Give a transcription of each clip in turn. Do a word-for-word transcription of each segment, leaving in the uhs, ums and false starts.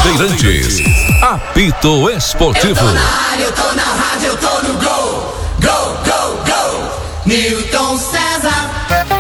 Bandeirantes. Apito Esportivo. Eu tô na área, eu tô na rádio, eu tô no gol. Gol, gol, gol. Newton César.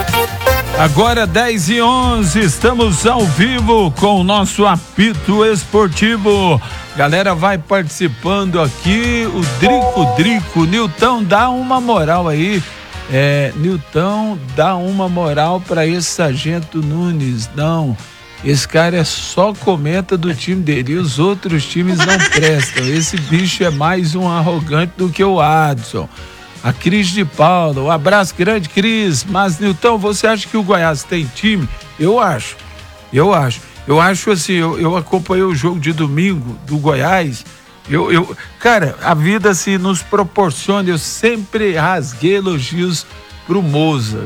Agora dez e onze, estamos ao vivo com o nosso Apito Esportivo. Galera vai participando aqui, o Drico Drico, Nilton, dá uma moral aí. É, Nilton, dá uma moral para esse Sargento Nunes. Não, esse cara é só comenta do time dele e os outros times não prestam. Esse bicho é mais um arrogante do que o Adson. A Cris de Paula, um abraço grande, Cris. Mas, Nilton, você acha que o Goiás tem time? Eu acho, eu acho. Eu acho assim, eu, eu acompanhei o jogo de domingo do Goiás. Eu, eu, cara, a vida assim nos proporciona, eu sempre rasguei elogios pro Mozart.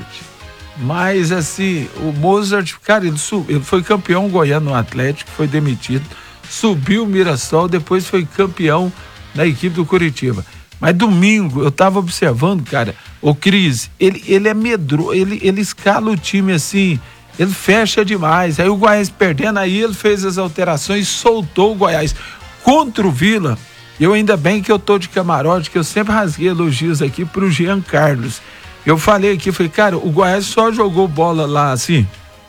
Mas assim, o Mozart, cara, ele, sub, ele foi campeão goiano no Atlético, foi demitido, subiu o Mirassol, depois foi campeão na equipe do Curitiba. Mas domingo, eu tava observando, cara, o Cris, ele, ele é medroso, ele, ele escala o time assim, ele fecha demais. Aí o Goiás perdendo, aí ele fez as alterações, soltou o Goiás. Contra o Vila, eu ainda bem que eu tô de camarote, que eu sempre rasguei elogios aqui pro Jean Carlos. Eu falei aqui, falei, cara, o Goiás só jogou bola lá assim,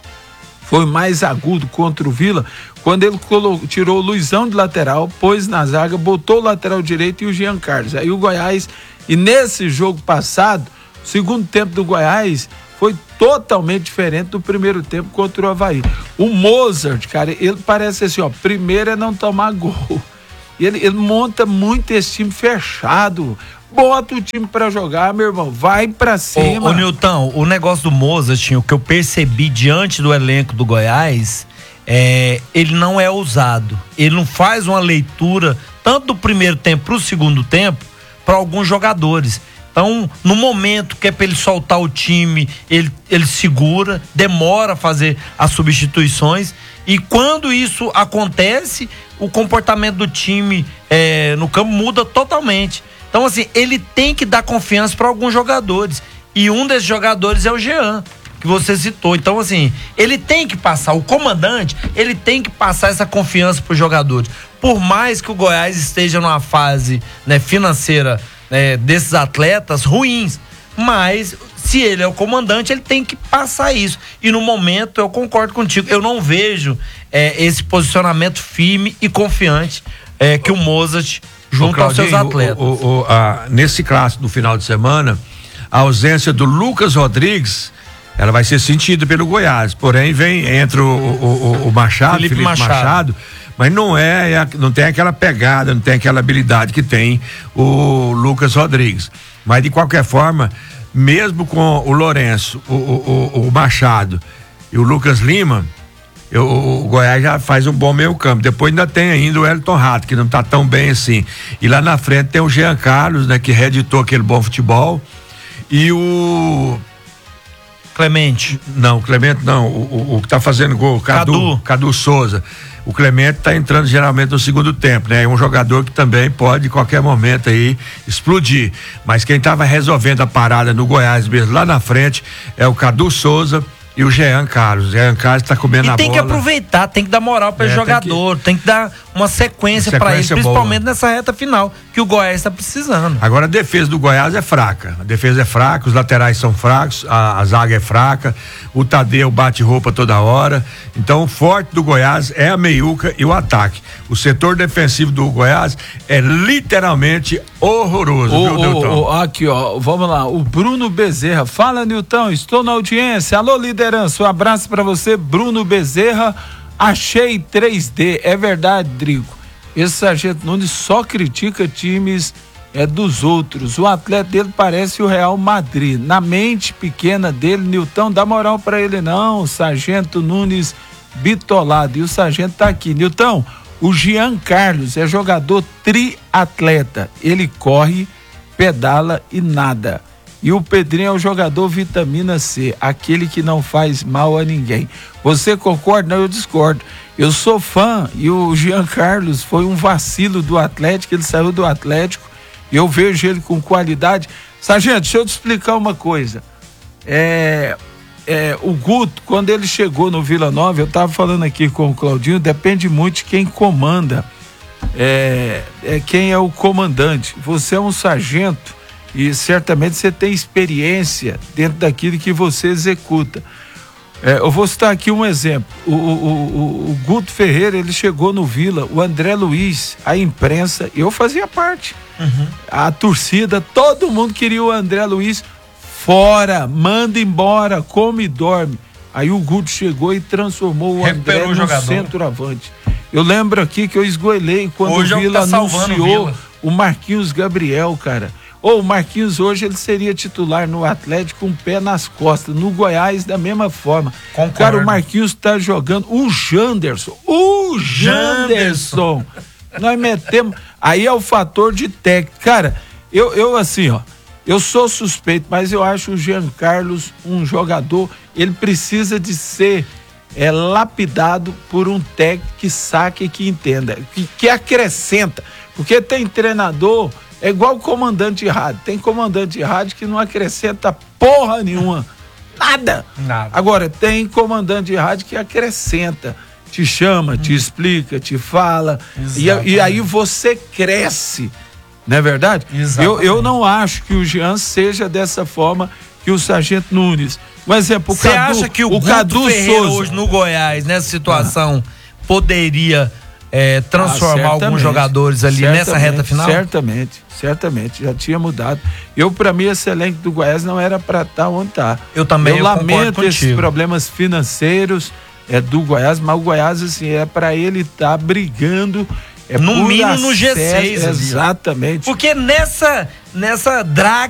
foi mais agudo contra o Vila, quando ele colocou, tirou o Luizão de lateral, pôs na zaga, botou o lateral direito e o Jean Carlos. Aí o Goiás, e nesse jogo passado, o segundo tempo do Goiás foi totalmente diferente do primeiro tempo contra o Avaí. O Mozart, cara, ele parece assim, ó, primeiro é não tomar gol. Ele, ele monta muito esse time fechado. Bota o time pra jogar, meu irmão, vai pra cima. Ô, ô Nilton, o negócio do Mozart, o que eu percebi diante do elenco do Goiás, é, ele não é ousado. Ele não faz uma leitura, tanto do primeiro tempo pro segundo tempo, para alguns jogadores. Então, no momento que é para ele soltar o time, ele, ele segura, demora a fazer as substituições, e quando isso acontece, o comportamento do time é, no campo muda totalmente. Então, assim, ele tem que dar confiança para alguns jogadores, e um desses jogadores é o Jean, que você citou. Então, assim, ele tem que passar, o comandante, ele tem que passar essa confiança para os jogadores. Por mais que o Goiás esteja numa fase, né, financeira, É, desses atletas ruins, mas se ele é o comandante, ele tem que passar isso, e no momento eu concordo contigo, eu não vejo é, esse posicionamento firme e confiante é, que o Mozart junto aos seus atletas. O, o, o, a, nesse clássico do final de semana, a ausência do Lucas Rodrigues, ela vai ser sentida pelo Goiás, porém vem, entra o, o, o Machado, Felipe, Felipe Machado, Machado mas não é, não tem aquela pegada, não tem aquela habilidade que tem o Lucas Rodrigues. Mas de qualquer forma, mesmo com o Lourenço, o, o, o Machado e o Lucas Lima, eu, o Goiás já faz um bom meio campo. Depois ainda tem ainda o Elton Rato, que não tá tão bem assim. E lá na frente tem o Jean Carlos, né, que reeditou aquele bom futebol. E o Clemente. Não, o Clemente não, o, o, o que tá fazendo gol, o Cadu, Cadu, Cadu Souza. O Clemente tá entrando geralmente no segundo tempo, né? É um jogador que também pode, em qualquer momento aí, explodir. Mas quem tava resolvendo a parada no Goiás mesmo, lá na frente, é o Cadu Souza e o Jean Carlos. O Jean Carlos tá comendo e a bola. E tem que aproveitar, tem que dar moral para o é, jogador, tem que... tem que dar uma sequência, sequência para ele, principalmente boa. Nessa reta final, que o Goiás está precisando. Agora a defesa do Goiás é fraca, a defesa é fraca, os laterais são fracos, a, a zaga é fraca, o Tadeu bate roupa toda hora, então o forte do Goiás é a meiuca e o ataque. O setor defensivo do Goiás é literalmente horroroso, o, viu, Nilton? O, o, aqui, ó, vamos lá, o Bruno Bezerra, fala, Nilton, estou na audiência, alô, liderança, um abraço para você, Bruno Bezerra. Achei três D, é verdade, Drico. Esse Sargento Nunes só critica times é, dos outros. O atleta dele parece o Real Madrid. Na mente pequena dele, Nilton, dá moral pra ele não. O Sargento Nunes bitolado. E o Sargento tá aqui. Nilton, o Jean Carlos é jogador triatleta. Ele corre, pedala e nada. E o Pedrinho é o jogador vitamina C, aquele que não faz mal a ninguém. Você concorda? Não, eu discordo. Eu sou fã e o Jean Carlos foi um vacilo do Atlético, ele saiu do Atlético, eu vejo ele com qualidade. Sargento, deixa eu te explicar uma coisa. É, é, o Guto, quando ele chegou no Vila Nova, eu estava falando aqui com o Claudinho, depende muito de quem comanda, é, é quem é o comandante. Você é um sargento e certamente você tem experiência dentro daquilo que você executa. É, eu vou citar aqui um exemplo. O, o, o, o Guto Ferreira, ele chegou no Vila, o André Luiz, a imprensa, eu fazia parte. Uhum. A torcida, todo mundo queria o André Luiz fora, manda embora, come e dorme. Aí o Guto chegou e transformou o Recuperou André o no centroavante. Eu lembro aqui que eu esgoelei quando hoje o Vila é o que tá salvando anunciou o Vila. o Marquinhos Gabriel, cara. Ou o Marquinhos hoje ele seria titular no Atlético com o pé nas costas, no Goiás da mesma forma. Concordo. Cara, o Marquinhos tá jogando, o Janderson, o Janderson, nós metemos, aí é o fator de técnica, cara, eu, eu assim, ó, eu sou suspeito, mas eu acho o Jean Carlos um jogador, ele precisa de ser é, lapidado por um técnico que saque e que entenda, que, que acrescenta, porque tem treinador... É igual o comandante de rádio. Tem comandante de rádio que não acrescenta porra nenhuma. Nada. Nada. Agora, tem comandante de rádio que acrescenta. Te chama, hum. te explica, te fala. E, e aí você cresce. Não é verdade? Eu, eu não acho que o Jean seja dessa forma que o Sargento Nunes. Um exemplo, o Você Cadu, acha que o, o Guto Cadu Ferreira Souza hoje no Goiás, nessa situação, ah. poderia... É, transformar ah, alguns jogadores ali nessa reta final? Certamente, certamente, já tinha mudado. Eu, para mim, esse elenco do Goiás não era para estar onde está. Eu também, eu, eu lamento esses contigo. problemas financeiros é, do Goiás, mas o Goiás, assim, é para ele estar tá brigando. É no mínimo no G seis. Exatamente. Porque nessa, nessa draga